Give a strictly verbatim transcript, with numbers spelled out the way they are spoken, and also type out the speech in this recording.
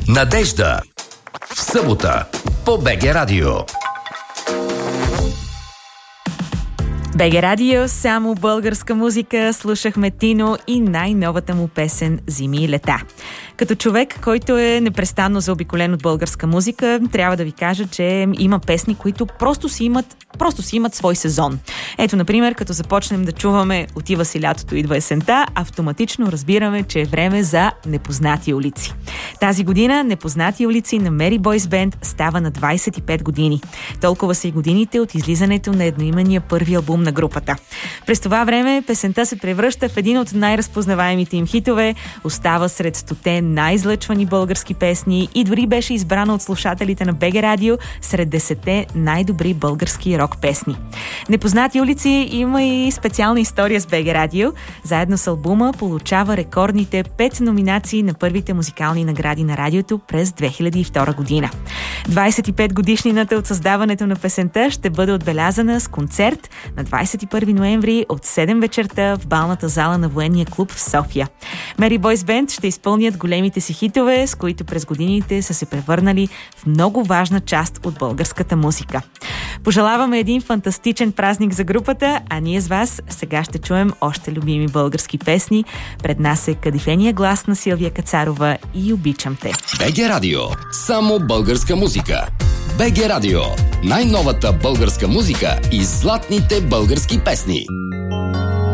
Надежда. В събота по БГ Радио. БГ Радио, само българска музика. Слушахме Тино и най-новата му песен «Зими и лета». Като човек, който е непрестанно заобиколен от българска музика, трябва да ви кажа, че има песни, които просто си имат, просто си имат свой сезон. Ето, например, като започнем да чуваме «Отива си лятото, идва есента», автоматично разбираме, че е време за Непознати улици. Тази година Непознати улици на Mary Boy's Band става на двайсет и пет години. Толкова са и годините от излизането на едноименния първи албум на групата. През това време песента се превръща в един от най-разпознаваемите им хитове, остава сред стоте най-излъчвани български песни и дори беше избрана от слушателите на БГ Радио сред десетте най-добри български рок песни. Непознати улици има и специална история с БГ Радио. Заедно с албума получава рекордните пет номинации на първите музикални награди на радиото през две хиляди и втора година. двайсет и пет годишнината от създаването на песента ще бъде отбелязана с концерт на двайсет и първи ноември от седем вечерта в балната зала на Военния клуб в София. Mary Boy's Band ще изпълнят големите си хитове, с които през годините са се превърнали в много важна част от българската музика. Пожелаваме един фантастичен празник за групата, а ние с вас сега ще чуем още любими български песни. Пред нас е кадифения глас на Силвия Кацарова и Обичам те. БГ Радио. Само българска музика. БГ Радио. Най-новата българска музика и златните български песни.